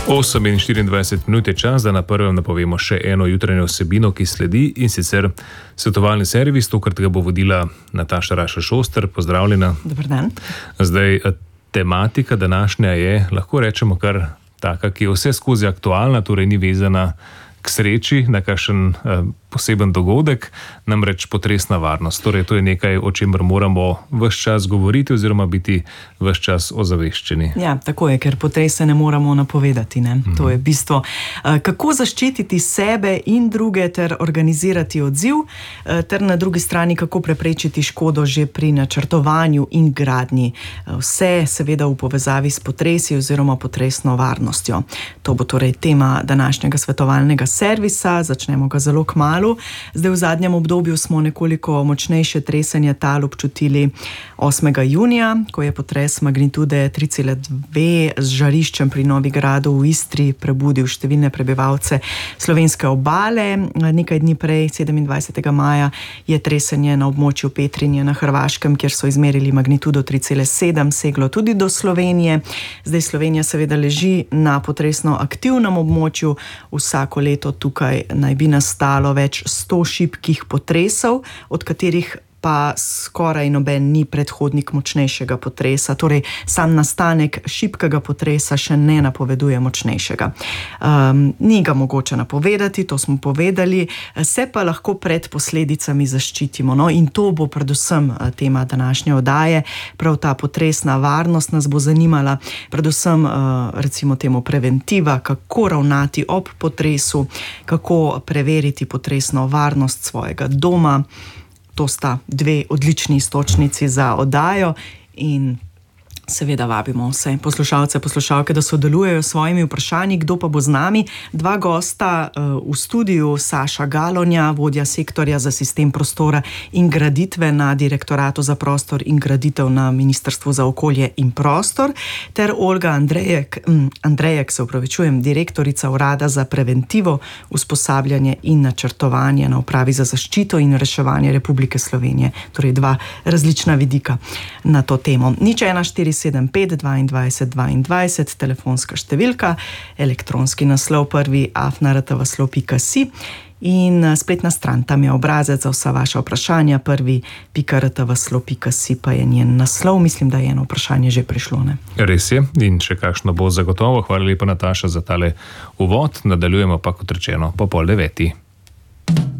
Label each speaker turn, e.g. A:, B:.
A: 8:24 je čas, da na prvem napovemo še eno jutranjo vsebino, ki sledi, in sicer svetovalni servis, tokrat ga bo vodila Nataša Rašel Šoster. Pozdravljena.
B: Dober dan.
A: Zdaj, tematika današnja je, lahko rečemo, kar taka, ki je vse skozi aktualna, torej ni vezana k sreči, na kakšen poseben dogodek, namreč potresna varnost. Torej, to je nekaj, o čemer moramo ves čas govoriti oziroma biti ves čas ozaveščeni.
B: Ja, tako je, ker potrese ne moramo napovedati, ne? To je bistvo. Kako zaščititi sebe in druge ter organizirati odziv, ter na drugi strani, kako preprečiti škodo že pri načrtovanju in gradnji. Vse seveda v povezavi s potresi oziroma potresno varnostjo. To bo torej tema današnjega svetovalnega servisa, začnemo ga zelo kmalu. Zdaj v zadnjem obdobju smo nekoliko močnejše tresenje tal občutili 8. junija, ko je potres magnitude 3,2 z žariščem pri Novigradu v Istri prebudil številne prebivalce slovenske obale. Nekaj dni prej, 27. maja, je tresenje na območju Petrinje na Hrvaškem, kjer so izmerili magnitudo 3,7, seglo tudi do Slovenije. Zdaj Slovenija seveda leži na potresno aktivnem območju. Vsako leto tukaj naj bi nastalo več 100 šibkih potresov, od katerih pa skoraj noben ni predhodnik močnejšega potresa. Torej, sam nastanek šibkega potresa še ne napoveduje močnejšega. Ni ga mogoče napovedati, to smo povedali, se pa lahko pred posledicami zaščitimo. No? In to bo predvsem tema današnje oddaje. Prav ta potresna varnost nas bo zanimala, predvsem recimo temu preventiva, kako ravnati ob potresu, kako preveriti potresno varnost svojega doma. To sta dve odlični istočnici za oddajo in seveda vabimo vse poslušalce, poslušalke, da sodelujejo s svojimi vprašanji. Kdo pa bo z nami? Dva gosta v studiu, Saša Galonja, vodja sektorja za sistem prostora in graditve na Direktoratu za prostor in graditev na Ministrstvu za okolje in prostor, ter Olga Andrejek, direktorica Urada za preventivo, usposabljanje in načrtovanje na Upravi za zaščito in reševanje Republike Slovenije. Torej dva različna vidika na to temo. 01475 22 22, telefonska številka, elektronski naslov prvi@rtvslo.si in spletna stran, tam je obrazec za vsa vaša vprašanja, prvi.rtvslo.si pa je njen naslov. Mislim, da je eno vprašanje že prišlo, ne?
A: Res je, in še kakšno bo zagotovo. Hvala lepa, Nataša, za tale uvod. Nadaljujemo pa, kot rečeno, po 8:30.